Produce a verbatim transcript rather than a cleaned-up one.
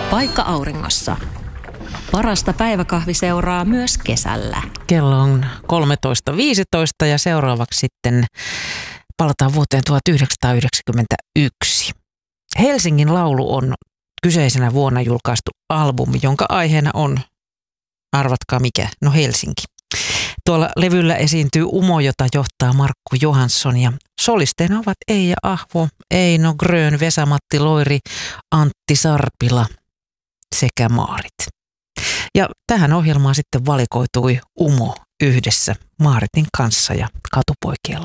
Paikka auringossa. Parasta päiväkahviseuraa myös kesällä. Kello on kolmetoista viisitoista ja seuraavaksi sitten palataan vuoteen tuhatyhdeksänsataayhdeksänkymmentäyksi. Helsingin laulu on kyseisenä vuonna julkaistu albumi, jonka aiheena on, arvatkaa mikä, no Helsinki. Tuolla levyllä esiintyy Umo, jota johtaa Markku Johansson ja solisteina ovat Eija Ahvo, Eino Grön, Vesa-Matti Loiri, Antti Sarpila sekä Maarit. Ja tähän ohjelmaan sitten valikoitui Umo yhdessä Maaritin kanssa ja Katupoikien